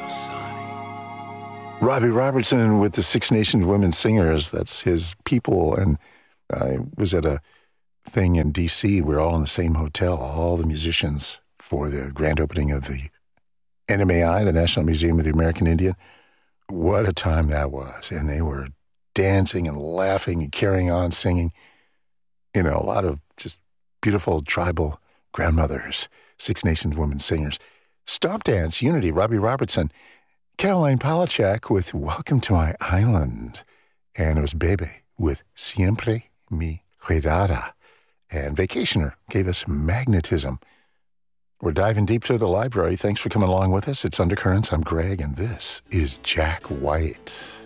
Robbie Robertson with the Six Nations Women Singers. That's his people. And I was at a thing in D.C. We were all in the same hotel, all the musicians, for the grand opening of the NMAI, the National Museum of the American Indian. What a time that was. And they were dancing and laughing and carrying on singing. You know, a lot of just beautiful tribal grandmothers, Six Nations Women Singers. Stomp Dance, Unity, Robbie Robertson. Caroline Polachek with Welcome to My Island. And it was Bebe with Siempre Mi Cuidara. And Vacationer gave us Magnetism. We're diving deep through the library. Thanks for coming along with us. It's Undercurrents. I'm Greg, and this is Jack White.